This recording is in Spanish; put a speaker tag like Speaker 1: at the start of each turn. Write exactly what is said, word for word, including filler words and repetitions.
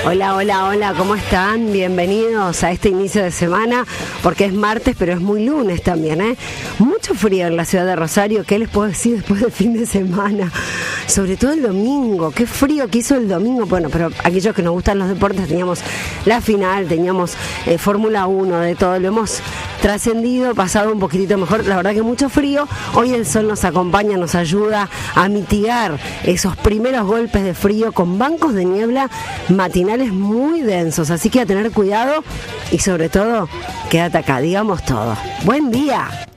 Speaker 1: Hola, hola, hola, ¿cómo están? Bienvenidos a este inicio de semana, porque es martes, pero es muy lunes también, ¿eh? Mucho frío en la ciudad de Rosario, ¿qué les puedo decir después del fin de semana? Sobre todo el domingo, qué frío que hizo el domingo. Bueno, pero aquellos que nos gustan los deportes, teníamos la final, teníamos eh, Fórmula uno, de todo, lo hemos trascendido, pasado un poquitito mejor. La verdad que mucho frío, hoy el sol nos acompaña, nos ayuda a mitigar esos primeros golpes de frío con bancos de niebla matinales muy densos, así que a tener cuidado y sobre todo, quédate acá, digamos todo. ¡Buen día!